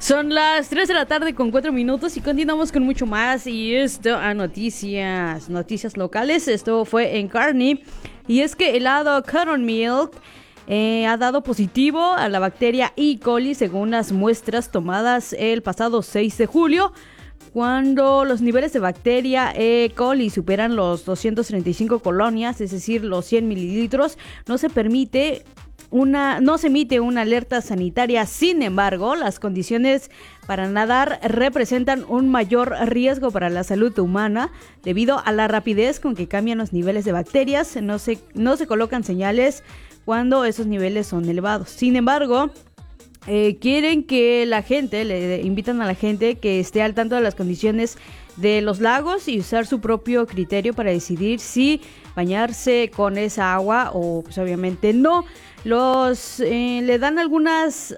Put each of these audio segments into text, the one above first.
Son las 3 de la tarde con 4 minutos y continuamos con mucho más. Y esto a noticias locales. Esto fue en Kearney. Y es que el helado Cotton Milk ha dado positivo a la bacteria E. coli según las muestras tomadas el pasado 6 de julio. Cuando los niveles de bacteria E. coli superan los 235 colonias, es decir, los 100 mililitros, no se emite una alerta sanitaria. Sin embargo, las condiciones para nadar representan un mayor riesgo para la salud humana debido a la rapidez con que cambian los niveles de bacterias. No se colocan señales cuando esos niveles son elevados. Sin embargo, quieren que la gente, le invitan a la gente que esté al tanto de las condiciones de los lagos y usar su propio criterio para decidir si bañarse con esa agua o pues obviamente no. Le dan algunas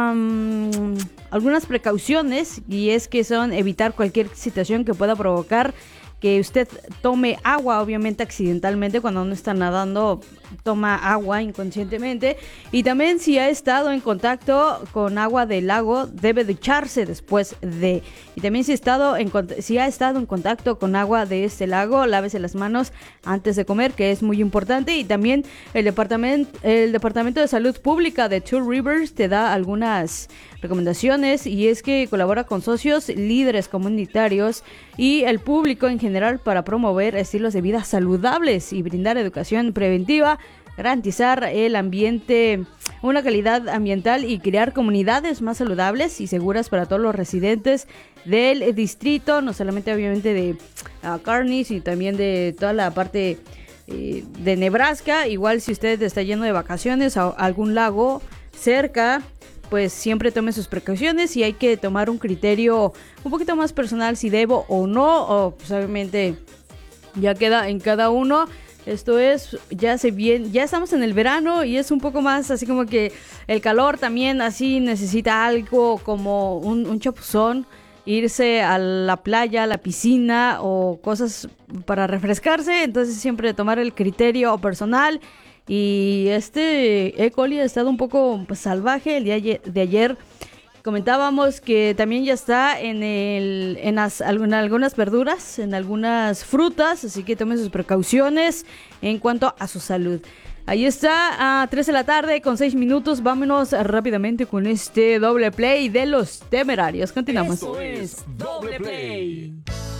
precauciones, y es que son evitar cualquier situación que pueda provocar que usted tome agua, obviamente accidentalmente. Cuando uno está nadando, toma agua inconscientemente. Y también, si ha estado en contacto con agua del lago, debe ducharse después de. Y también si ha estado en contacto con agua de este lago, lávese las manos antes de comer, que es muy importante. Y también el Departamento de Salud Pública de Two Rivers te da algunas recomendaciones, y es que colabora con socios, líderes comunitarios y el público en general para promover estilos de vida saludables y brindar educación preventiva, garantizar una calidad ambiental y crear comunidades más saludables y seguras para todos los residentes del distrito, no solamente obviamente de Kearney, sino también de toda la parte de Nebraska. Igual, si usted está yendo de vacaciones a algún lago cerca, pues siempre tome sus precauciones, y hay que tomar un criterio un poquito más personal si debo o no, o pues obviamente ya queda en cada uno. Esto es, ya estamos en el verano y es un poco más así como que el calor también así necesita algo como un chapuzón, irse a la playa, a la piscina o cosas para refrescarse. Entonces siempre tomar el criterio personal. Y E. coli ha estado un poco salvaje. El día de ayer comentábamos que también ya está en algunas verduras, en algunas frutas, así que tomen sus precauciones en cuanto a su salud. Ahí está, a 3 de la tarde con 6 minutos. Vámonos rápidamente con este doble play de Los Temerarios. Continuamos. Esto es Doble Play.